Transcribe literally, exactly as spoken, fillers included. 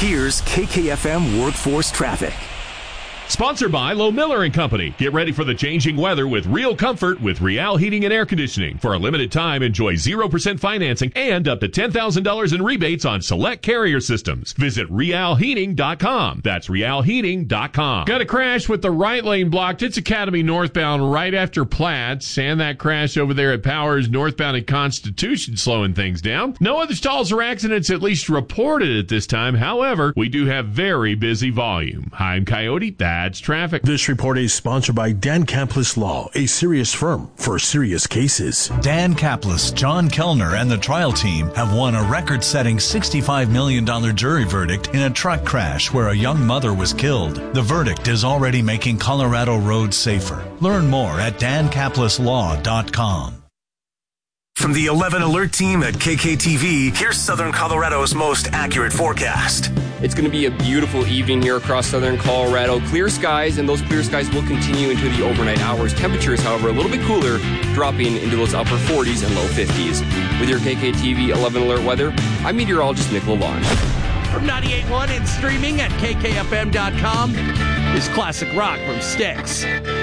Here's K K F M Workforce Traffic. Sponsored by Low Miller and Company. Get ready for the changing weather with real comfort with Real Heating and Air Conditioning. For a limited time, enjoy zero percent financing and up to ten thousand dollars in rebates on select Carrier systems. Visit real heating dot com. That's real heating dot com. Got a crash with the right lane blocked. It's Academy northbound right after Platts, and that crash over there at Powers northbound at Constitution slowing things down. No other stalls or accidents at least reported at this time. However, we do have very busy volume. Hi, I'm Coyote. That's traffic. This report is sponsored by Dan Kaplis Law, a serious firm for serious cases. Dan Kaplis, John Kellner, and the trial team have won a record-setting sixty-five million dollars jury verdict in a truck crash where a young mother was killed. The verdict is already making Colorado roads safer. Learn more at dan kaplis law dot com. From the eleven Alert team at K K T V, here's Southern Colorado's most accurate forecast. It's going to be a beautiful evening here across Southern Colorado. Clear skies, and those clear skies will continue into the overnight hours. Temperatures, however, a little bit cooler, dropping into those upper forties and low fifties. With your K K T V eleven Alert weather, I'm meteorologist Nick LaVaughn. From ninety-eight point one and streaming at K K F M dot com is classic rock from Styx.